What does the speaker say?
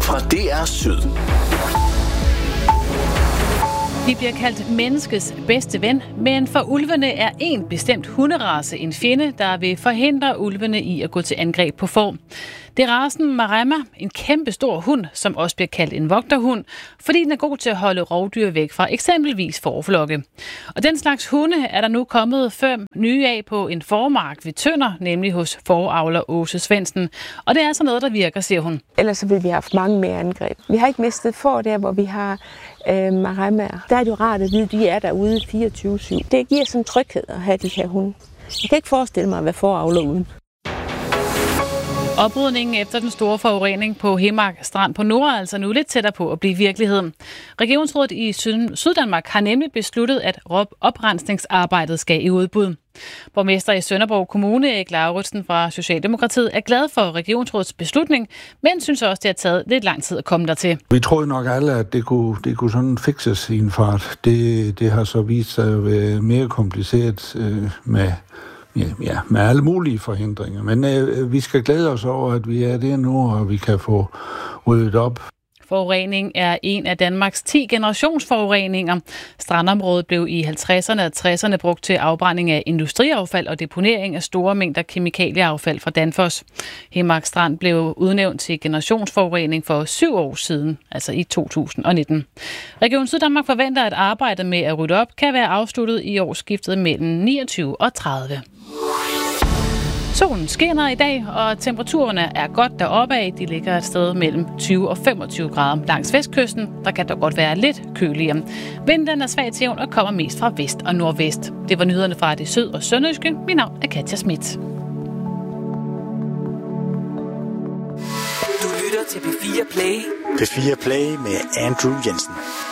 fra DR Syd. De bliver kaldt menneskets bedste ven, men for ulvene er en bestemt hunderace en fjende, der vil forhindre ulvene i at gå til angreb på får. Det er racen Maremma, en kæmpe stor hund, som også bliver kaldt en vogterhund, fordi den er god til at holde rovdyr væk fra eksempelvis fåreflokke. Og den slags hunde er der nu kommet 5 nye af på en fåremark ved Tønder, nemlig hos fåreavler Åse Svendsen. Og det er altså noget, der virker, siger hun. Ellers så ville vi have haft mange mere angreb. Vi har ikke mistet får der, hvor vi har Maremmaer. Der er det jo rart at vide, at de er derude 24/7. Det giver sådan tryghed at have de her hunde. Jeg kan ikke forestille mig at være fåreavler uden. Oprydningen efter den store forurening på Himmark Strand på Nord er altså nu lidt tættere på at blive virkelighed. Regionsrådet i Syddanmark har nemlig besluttet, at oprensningsarbejdet skal i udbud. Borgmester i Sønderborg Kommune, Erik Lauritsen fra Socialdemokratiet, er glad for regionsrådets beslutning, men synes også, det har taget lidt lang tid at komme dertil. Vi troede nok alle, at det kunne sådan fikses i en fart. Det har så vist sig at være mere kompliceret med alle mulige forhindringer. Men vi skal glæde os over, at vi er der nu, og vi kan få ryddet op. Forurening er en af Danmarks 10 generationsforureninger. Strandområdet blev i 50'erne og 60'erne brugt til afbrænding af industriaffald og deponering af store mængder kemikalieaffald fra Danfoss. Himmark Strand blev udnævnt til generationsforurening for 7 år siden, altså i 2019. Region Syddanmark forventer, at arbejdet med at rydde op kan være afsluttet i årsskiftet mellem 29 og 30. Solen skinner i dag, og temperaturerne er godt deroppe af. De ligger et sted mellem 20 og 25 grader langs vestkysten. Der kan dog godt være lidt køligere. Vinden er svag til jævn og kommer mest fra vest og nordvest. Det var nyhederne fra det syd- og sønderjyske. Mit navn er Katja Schmidt. Du lytter til P4 Play. P4 Play med Andrew Jensen.